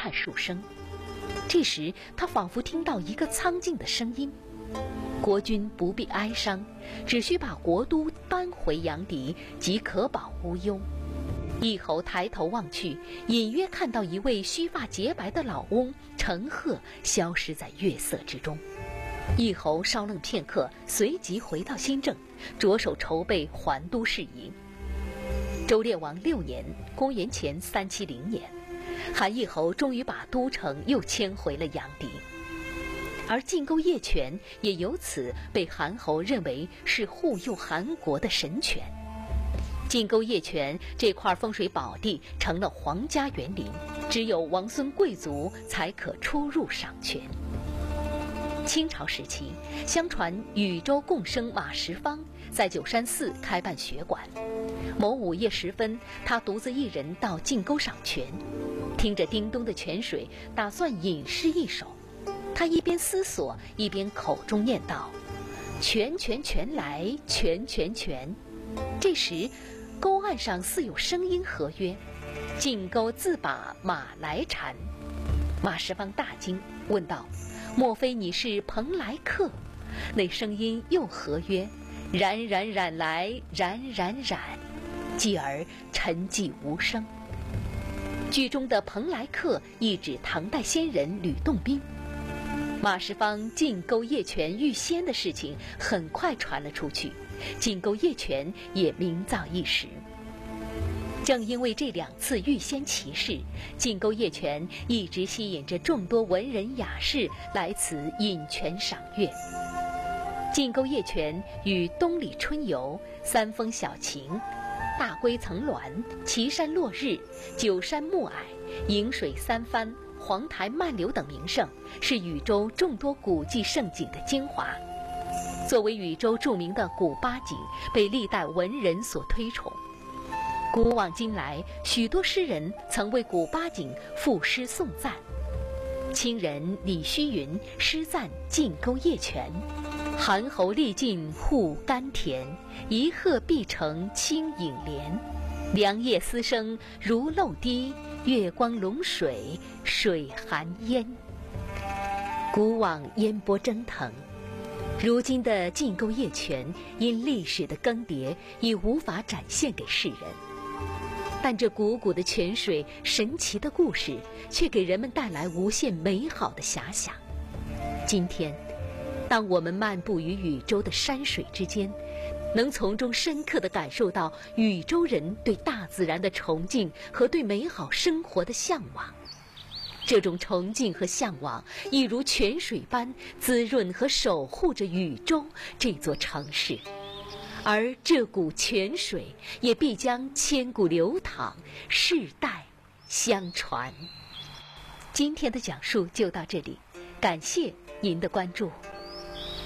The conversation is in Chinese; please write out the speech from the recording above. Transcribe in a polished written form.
叹数声。这时他仿佛听到一个苍劲的声音：国君不必哀伤，只需把国都搬回阳翟，即可保无忧。义侯抬头望去，隐约看到一位须发洁白的老翁乘鹤消失在月色之中。义侯稍愣片刻，随即回到新郑，着手筹备还都事宜。周烈王6年，公元前370年，韩义侯终于把都城又迁回了阳翟，而晋沟邺泉也由此被韩侯认为是护佑韩国的神泉。晋沟邺泉这块风水宝地成了皇家园林，只有王孙贵族才可出入赏泉。清朝时期，相传禹州贡生马时芳在九山寺开办学馆。某午夜时分，他独自一人到晋沟赏泉，听着叮咚的泉水，打算吟诗一首。他一边思索，一边口中念道：泉泉泉来，泉泉泉。这时沟岸上似有声音和曰：晋沟自把马来缠。马时芳大惊，问道：莫非你是蓬莱客？那声音又和曰：冉冉冉来，冉冉冉。继而沉寂无声。剧中的蓬莱客意指唐代仙人吕洞宾。马时芳晋沟邺泉遇仙的事情很快传了出去，晋沟邺泉也名噪一时。正因为这2次遇仙奇事，晋沟邺泉一直吸引着众多文人雅士来此饮泉赏月。晋沟邺泉与东里春游、三峰小晴、大龟层峦、岐山落日、九山暮霭、颍水三帆、黄台漫流等名胜，是禹州众多古迹胜景的精华。作为禹州著名的古八景，被历代文人所推崇。古往今来，许多诗人曾为古八景赋诗颂赞。清人李虚云诗赞晋沟邺泉：韩侯历尽护甘田，一鹤必成清影莲。凉夜思声如漏滴，月光龙水水寒烟。古往烟波蒸腾，如今的晋沟邺泉因历史的更迭已无法展现给世人，但这汩汩的泉水、神奇的故事却给人们带来无限美好的遐想。今天当我们漫步于禹州的山水之间，能从中深刻地感受到禹州人对大自然的崇敬和对美好生活的向往。这种崇敬和向往亦如泉水般滋润和守护着禹州这座城市，而这股泉水也必将千古流淌，世代相传。今天的讲述就到这里，感谢您的关注。